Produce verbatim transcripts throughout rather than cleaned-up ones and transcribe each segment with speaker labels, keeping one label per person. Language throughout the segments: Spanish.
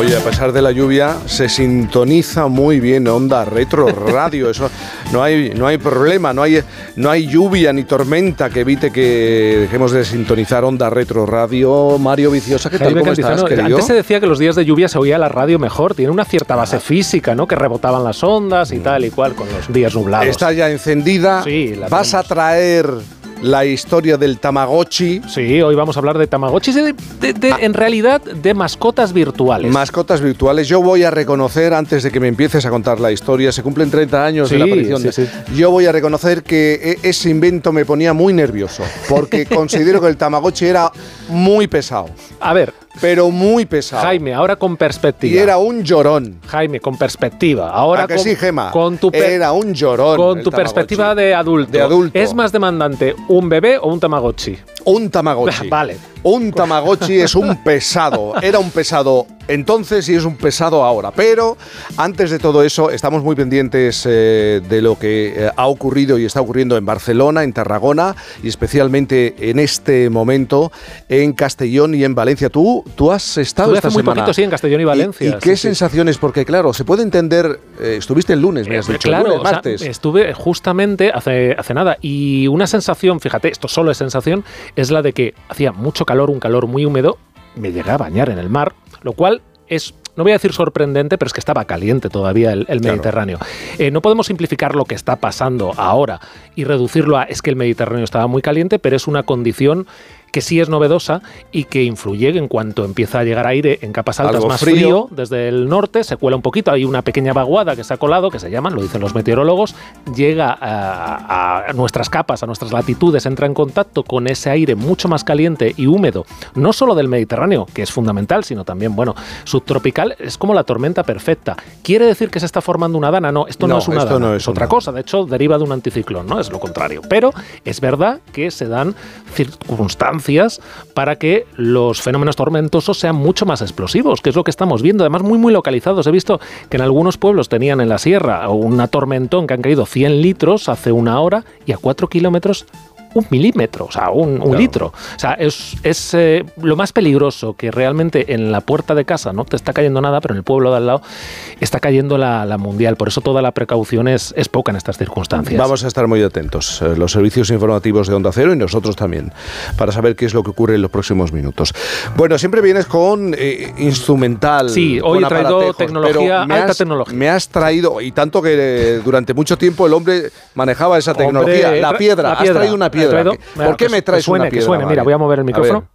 Speaker 1: Oye, a pesar de la lluvia, se sintoniza muy bien Onda Retro Radio. Eso no hay, no hay problema, no hay, no hay lluvia ni tormenta que evite que dejemos de sintonizar Onda Retro Radio. Mario Viciosa, ¿qué tal?
Speaker 2: Jaime
Speaker 1: ¿Cómo
Speaker 2: Cantizano,
Speaker 1: estás, querido?
Speaker 2: Antes se decía que los días de lluvia se oía la radio mejor. Tiene una cierta base física, ¿no? Que rebotaban las ondas y tal y cual con los días nublados.
Speaker 1: Está ya encendida.
Speaker 2: Sí, la
Speaker 1: Vas
Speaker 2: tenemos.
Speaker 1: a traer la historia del Tamagotchi.
Speaker 2: Sí, hoy vamos a hablar de Tamagotchis, de, de, de, ah. en realidad de mascotas virtuales.
Speaker 1: Mascotas virtuales. Yo voy a reconocer, antes de que me empieces a contar la historia, se cumplen treinta años
Speaker 2: sí,
Speaker 1: de la aparición.
Speaker 2: Sí,
Speaker 1: de,
Speaker 2: sí.
Speaker 1: Yo voy a reconocer que ese invento me ponía muy nervioso, porque considero que el Tamagotchi era muy pesado.
Speaker 2: A ver,
Speaker 1: pero muy pesado.
Speaker 2: Jaime, ahora con perspectiva.
Speaker 1: Y era un llorón.
Speaker 2: Jaime, con perspectiva. Ahora
Speaker 1: ¿A que
Speaker 2: con,
Speaker 1: sí, Gema?
Speaker 2: Con tu
Speaker 1: era un llorón.
Speaker 2: Con tu perspectiva de adulto.
Speaker 1: de adulto.
Speaker 2: ¿Es más demandante un bebé o un Tamagotchi?
Speaker 1: Un Tamagotchi.
Speaker 2: Vale.
Speaker 1: Un Tamagotchi es un pesado. Era un pesado entonces y es un pesado ahora. Pero antes de todo eso, estamos muy pendientes eh, de lo que eh, ha ocurrido y está ocurriendo en Barcelona, en Tarragona y especialmente en este momento en Castellón y en Valencia. Tú, tú has estado
Speaker 2: Estuve
Speaker 1: esta
Speaker 2: hace muy
Speaker 1: semana.
Speaker 2: poquito, sí, en Castellón y Valencia.
Speaker 1: ¿Y, y qué
Speaker 2: sí,
Speaker 1: sensaciones? Sí. Porque claro, se puede entender. Eh, estuviste el lunes, me has dicho.
Speaker 2: Claro,
Speaker 1: lunes,
Speaker 2: o sea,
Speaker 1: martes.
Speaker 2: Estuve justamente hace, hace nada y una sensación, fíjate, esto solo es sensación, es la de que hacía mucho calor, un calor muy húmedo. Me llegué a bañar en el mar, lo cual es, no voy a decir sorprendente, pero es que estaba caliente todavía el, el Mediterráneo. Claro. Eh, no podemos simplificar lo que está pasando ahora y reducirlo a es que el Mediterráneo estaba muy caliente, pero es una condición que sí es novedosa y que influye en cuanto empieza a llegar aire en capas altas. Algo más frío. frío desde el norte, se cuela un poquito, hay una pequeña vaguada que se ha colado, que se llaman, lo dicen los meteorólogos, llega a, a nuestras capas, a nuestras latitudes, entra en contacto con ese aire mucho más caliente y húmedo, no solo del Mediterráneo, que es fundamental, sino también, bueno, subtropical, es como la tormenta perfecta. ¿Quiere decir que se está formando una dana? No, esto no, no es una
Speaker 1: esto
Speaker 2: dana,
Speaker 1: no es,
Speaker 2: es otra una. cosa, de hecho deriva de un anticiclón, ¿no? Es lo contrario. Pero es verdad que se dan circunstancias para que los fenómenos tormentosos sean mucho más explosivos, que es lo que estamos viendo, además muy muy localizados. He visto que en algunos pueblos tenían en la sierra un tormentón que han caído cien litros hace una hora y a cuatro kilómetros un milímetro, o sea, un, un claro. litro. O sea, es, es eh, lo más peligroso, que realmente en la puerta de casa no te está cayendo nada, pero en el pueblo de al lado está cayendo la, la mundial. Por eso toda la precaución es, es poca en estas circunstancias. Vamos
Speaker 1: a estar muy atentos, eh, los servicios informativos de Onda Cero y nosotros también, para saber qué es lo que ocurre en los próximos minutos. Bueno, siempre vienes con eh, instrumental.
Speaker 2: Sí, hoy he traído tecnología, alta
Speaker 1: has,
Speaker 2: tecnología.
Speaker 1: Me has traído, y tanto que eh, durante mucho tiempo el hombre manejaba esa tecnología, hombre, la, piedra. la piedra. Has traído una piedra.
Speaker 2: Traído,
Speaker 1: ¿Por qué me traes
Speaker 2: que suene,
Speaker 1: una piedra?
Speaker 2: Que suene,
Speaker 1: vale.
Speaker 2: Mira, voy a mover el micrófono.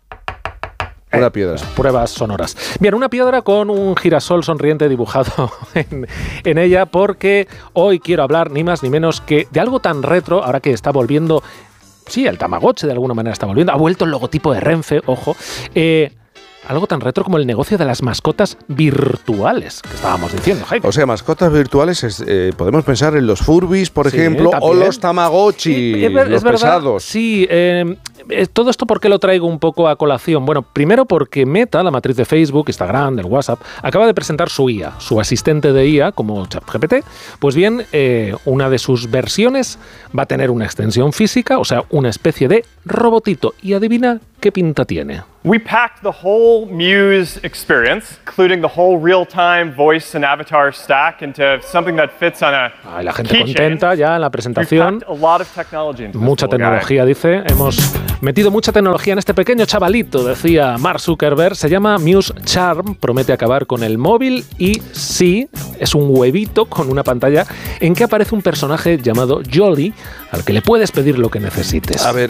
Speaker 1: Una eh, piedra.
Speaker 2: Pruebas sonoras. Bien, una piedra con un girasol sonriente dibujado en, en ella, porque hoy quiero hablar ni más ni menos que de algo tan retro, ahora que está volviendo. Sí, el Tamagotchi de alguna manera está volviendo. Ha vuelto el logotipo de Renfe, ojo. Eh, algo tan retro como el negocio de las mascotas virtuales, que estábamos diciendo, Jaime.
Speaker 1: O sea, mascotas virtuales, es, eh, podemos pensar en los Furbies, por sí, ejemplo, también. O los Tamagotchi, sí, es,
Speaker 2: los
Speaker 1: es
Speaker 2: pesados.
Speaker 1: Verdad,
Speaker 2: sí, eh, todo esto, ¿por qué lo traigo un poco a colación? Bueno, primero porque Meta, la matriz de Facebook, Instagram, del WhatsApp, acaba de presentar su I A, su asistente de I A, como ChatGPT. Pues bien, eh, una de sus versiones va a tener una extensión física, o sea, una especie de robotito. Y adivina qué pinta tiene.
Speaker 3: We packed the whole Muse experience, including the whole real-time voice and avatar stack, into something that fits on a
Speaker 2: Ay, la gente contenta ya en la presentación. Mucha tecnología, dice. Hemos metido mucha tecnología en este pequeño chavalito, decía Mark Zuckerberg. Se llama Muse Charm, promete acabar con el móvil y sí, es un huevito con una pantalla en que aparece un personaje llamado Jolly, al que le puedes pedir lo que necesites.
Speaker 1: A ver,